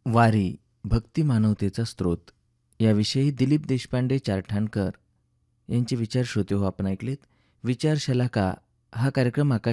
वारी भक्ती मानवतेचा स्रोत याविषयी दिलीप देशपांडे चारठाणकर यांचे विचार श्रोते हो आपण ऐकलेत. विचार शलाका हा कार्यक्रम